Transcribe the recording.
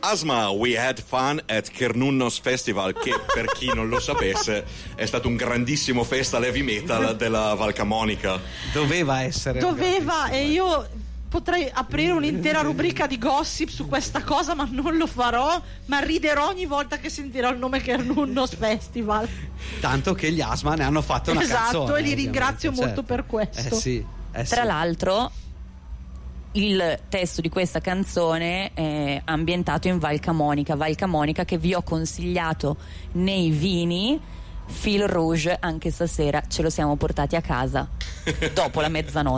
Asma, we had fun at Kernunnos Festival, che per chi non lo sapesse è stato un grandissimo festival heavy metal della Val Camonica. Doveva, e io potrei aprire un'intera rubrica di gossip su questa cosa, ma non lo farò, ma riderò ogni volta che sentirò il nome Kernunnos Festival. Tanto che gli Asma ne hanno fatto una canzone. Esatto, e li ringrazio molto per questo. Tra l'altro il testo di questa canzone è ambientato in Val Camonica che vi ho consigliato nei vini. Fil Rouge, anche stasera ce lo siamo portati a casa dopo la mezzanotte.